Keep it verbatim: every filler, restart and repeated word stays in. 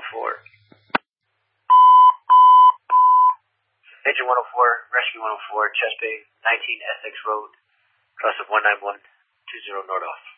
four. Engine one oh four, Rescue one oh four, chest bay, nineteen Essex Road, cross of one nine one two zero Nordoff.